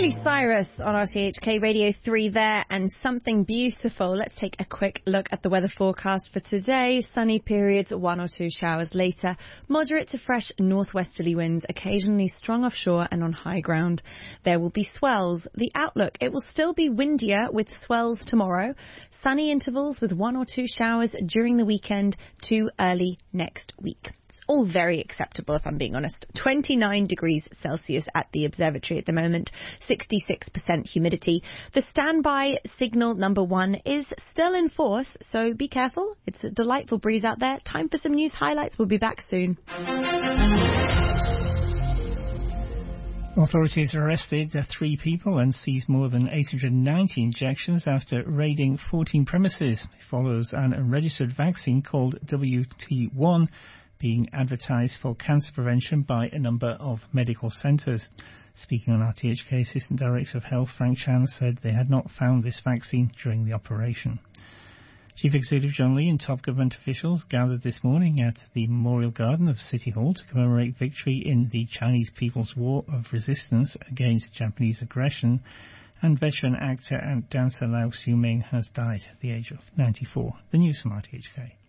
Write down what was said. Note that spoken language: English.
Miley Cyrus on RTHK Radio 3 there, and Something Beautiful. Let's take a quick look at the weather forecast for today. Sunny periods, 1 or 2 showers later. Moderate to fresh northwesterly winds, occasionally strong offshore and on high ground. There will be swells. The outlook, it will still be windier with swells tomorrow. Sunny intervals with 1 or 2 showers during the weekend to early next week. All very acceptable, if I'm being honest. 29 degrees Celsius at the observatory at the moment, 66% humidity. The standby signal number 1 is still in force, so be careful. It's a delightful breeze out there. Time for some news highlights. We'll be back soon. Authorities arrested 3 people and seized more than 890 injections after raiding 14 premises. It follows an unregistered vaccine called WT1 being advertised for cancer prevention by a number of medical centres. Speaking on RTHK, Assistant Director of Health Frank Chan said they had not found this vaccine during the operation. Chief Executive John Lee and top government officials gathered this morning at the Memorial Garden of City Hall to commemorate victory in the Chinese People's War of Resistance against Japanese aggression, and veteran actor and dancer Lau Siu-ming has died at the age of 94. The news from RTHK.